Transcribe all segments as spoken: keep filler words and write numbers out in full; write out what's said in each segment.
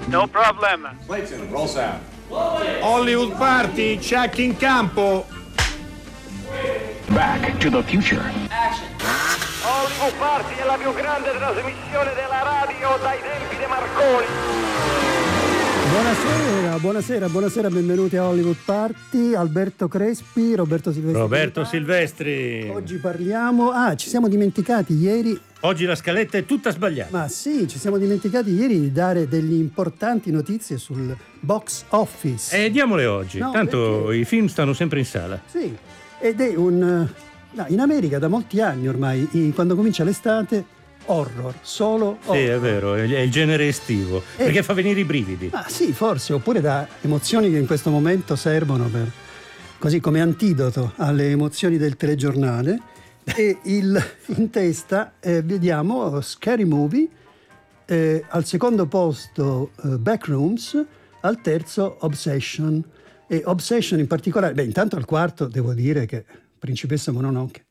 No problem. Clayton, roll sound. Hollywood Party, check in campo. Back to the Future. Hollywood Party è la più grande trasmissione della radio dai tempi di Marconi. Buonasera, buonasera, buonasera, benvenuti a Hollywood Party. Alberto Crespi, Roberto Silvestri. Roberto Silvestri. Oggi parliamo... Ah, ci siamo dimenticati ieri... Oggi la scaletta è tutta sbagliata. Ma sì, ci siamo dimenticati ieri di dare delle importanti notizie sul box office. E diamole oggi, No, tanto perché- i film stanno sempre in sala. Sì, ed è un... no, in America da molti anni ormai, i- quando comincia l'estate, horror, solo horror. Sì, è vero, è è il genere estivo, Eh. perché fa venire i brividi. Ah sì, forse, oppure da emozioni che in questo momento servono per, così come antidoto alle emozioni del telegiornale. E il, in testa eh, vediamo Scary Movie, eh, al secondo posto eh, Backrooms, al terzo Obsession. E Obsession in particolare, beh, intanto al quarto devo dire che Principessa Mononoke,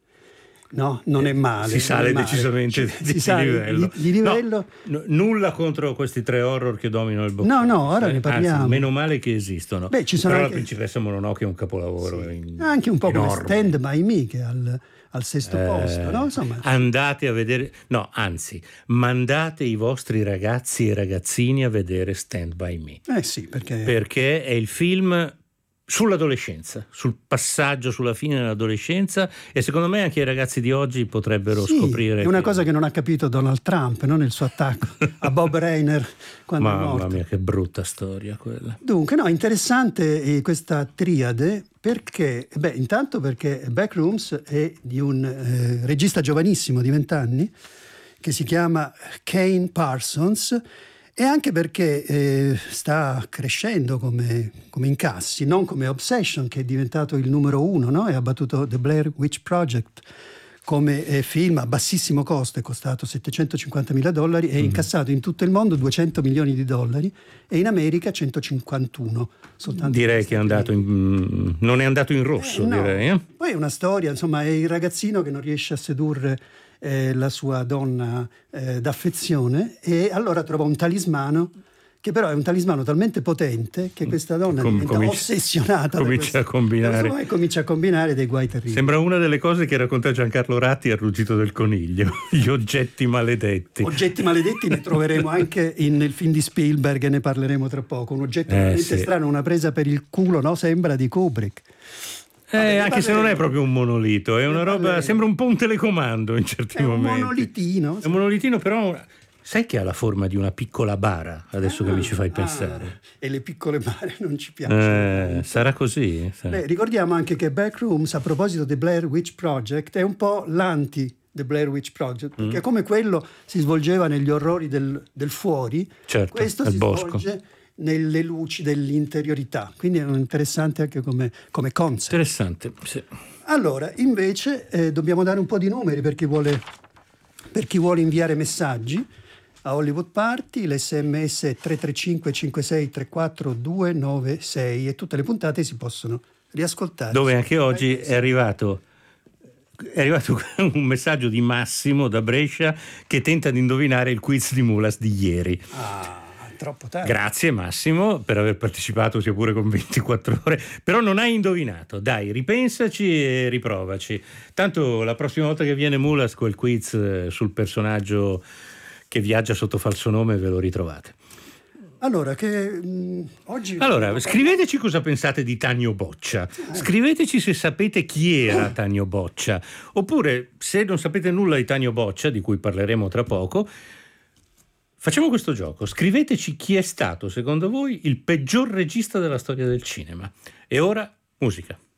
no, non è male. Si sale non è male. decisamente Ci- di, si sale livello. di, di livello. No, n- nulla contro questi tre horror che dominano il box No, no, office, ora eh. ne parliamo. Anzi, meno male che esistono. Beh, ci sono Però anche- la Principessa Mononoke è un capolavoro. in- Anche un po' come enorme. Stand By Me, che è al, al sesto Eh, posto, no? Insomma, andate a vedere, no, anzi, mandate i vostri ragazzi e ragazzini a vedere Stand By Me, eh sì, perché... perché è il film sull'adolescenza, sul passaggio, sulla fine dell'adolescenza, e secondo me anche i ragazzi di oggi potrebbero Sì, scoprire è una che- cosa che non ha capito Donald Trump, no? Nel suo attacco a Bob Reiner quando è Mamma morto. mia, che brutta storia quella. Dunque, no, interessante eh, questa triade perché, beh, intanto perché Backrooms è di un eh, regista giovanissimo di vent'anni che si chiama Kane Parsons, e anche perché eh, sta crescendo come, come incassi, non come Obsession, che è diventato il numero uno, no? E ha battuto The Blair Witch Project come eh, film a bassissimo costo, è costato settecentocinquantamila dollari e incassato in tutto il mondo duecento milioni di dollari e in America centocinquantuno soltanto. Direi negli che è Stati andato in, non è andato in rosso, Eh, no. direi. Eh? Poi è una storia, insomma, è il ragazzino che non riesce a sedurre eh, la sua donna eh, d'affezione, e allora trova un talismano che però è un talismano talmente potente che questa donna Com- diventa comincia- ossessionata da comincia questo- a combinare. insomma, e comincia a combinare dei guai terribili. Sembra una delle cose che racconta Giancarlo Ratti al Ruggito del Coniglio, gli oggetti maledetti. Oggetti maledetti ne troveremo anche in- nel film di Spielberg, e ne parleremo tra poco. Un oggetto Eh, veramente sì. strano, una presa per il culo, no? Sembra di Kubrick. Eh, Vabbè, ne anche se non è parleremo. proprio un monolito, è una Ne roba, parleremo. sembra un po' un telecomando in certi È un momenti. monolitino. È un monolitino, però sai che ha la forma di una piccola bara, adesso che mi ci fai pensare. Ah, e le piccole bare non ci piacciono. Eh, sarà così? Sì. Beh, ricordiamo anche che Backrooms, a proposito di Blair Witch Project, è un po' l'anti The Blair Witch Project, perché Mm. come quello si svolgeva negli orrori del, del fuori, Certo, questo nel si bosco. svolge nelle luci dell'interiorità, quindi è interessante anche come, come concept. Interessante, sì. Allora, invece, eh, dobbiamo dare un po' di numeri per chi vuole, per chi vuole inviare messaggi a Hollywood Party. L'esse emme esse è tre tre cinque cinque sei tre quattro due nove sei e tutte le puntate si possono riascoltare. Dove anche oggi è arrivato, è arrivato un messaggio di Massimo da Brescia che tenta di indovinare il quiz di Mulas di ieri. Ah, troppo tardi. Grazie Massimo per aver partecipato, sia pure con ventiquattro ore, però non hai indovinato. Dai, ripensaci e riprovaci. Tanto la prossima volta che viene Mulas quel quiz eh, sul personaggio che viaggia sotto falso nome ve lo ritrovate. Allora, che mh, oggi... Allora, scriveteci cosa pensate di Tanio Boccia, scriveteci se sapete chi era Tanio Boccia, oppure se non sapete nulla di Tanio Boccia, di cui parleremo tra poco, facciamo questo gioco, scriveteci chi è stato secondo voi il peggior regista della storia del cinema. E ora musica.